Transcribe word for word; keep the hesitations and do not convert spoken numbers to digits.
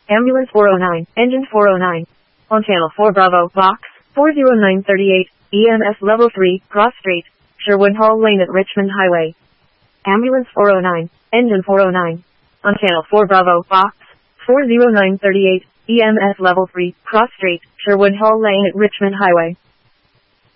Ambulance four oh nine, Engine four oh nine. On Channel four Bravo, Box four oh nine thirty-eight, E M S Level three, Cross Street, Sherwood Hall Lane at Richmond Highway. Ambulance four oh nine, Engine four oh nine. On Channel four Bravo, Box four oh nine thirty-eight, E M S Level three, Cross Street, Sherwood Hall Lane at Richmond Highway.